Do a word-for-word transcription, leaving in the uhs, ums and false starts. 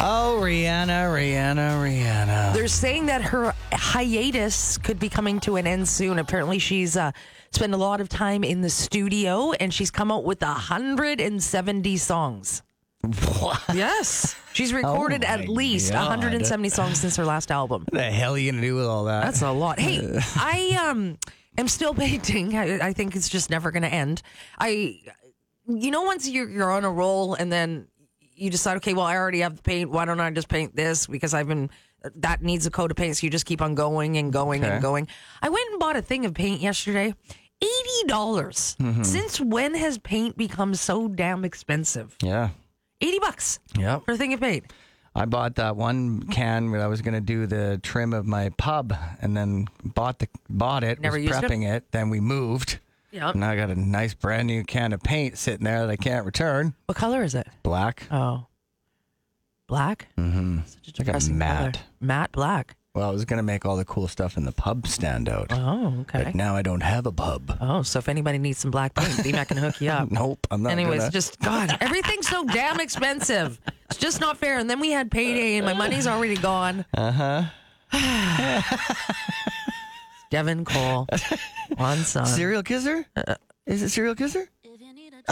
Oh, Rihanna, Rihanna, Rihanna. They're saying that her hiatus could be coming to an end soon. Apparently, she's uh, spent a lot of time in the studio, and she's come out with one hundred seventy songs. What Yes. She's recorded Oh, my at least God. one hundred seventy songs since her last album. What the hell are you going to do with all that? That's a lot. Hey, I um am still painting. I, I think it's just never going to end. I, you know, once you're, you're on a roll and then you decide, okay, well, I already have the paint. Why don't I just paint this? Because I've been, that needs a coat of paint. So you just keep on going and going Okay. and going. I went and bought a thing of paint yesterday. eighty dollars. Mm-hmm. Since when has paint become so damn expensive? Yeah. eighty bucks Yep. for a thing of paint. I bought that one can where I was going to do the trim of my pub, and then bought the bought it, Never was used it? prepping it. Then we moved. Yep. Now I got a nice brand new can of paint sitting there that I can't return. What color is it? Black. Oh. Black? Mm-hmm. Such a like a depressing matte. color. Matte black. Well, I was going to make all the cool stuff in the pub stand out. Oh, okay. But now I don't have a pub. Oh, so if anybody needs some black paint, B-Mac can hook you up. Nope, I'm not Anyways, gonna. just, God, everything's so damn expensive. It's just not fair. And then we had payday and my money's already gone. Uh-huh. Devin Cole, one son. Serial kisser? Is it serial kisser?